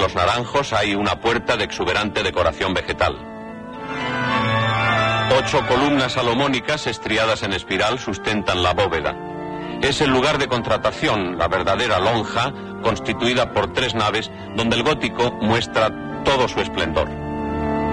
los Naranjos hay una puerta de exuberante decoración vegetal. 8 columnas salomónicas estriadas en espiral sustentan la bóveda. Es el lugar de contratación, la verdadera lonja, constituida por 3 naves, donde el gótico muestra todo su esplendor.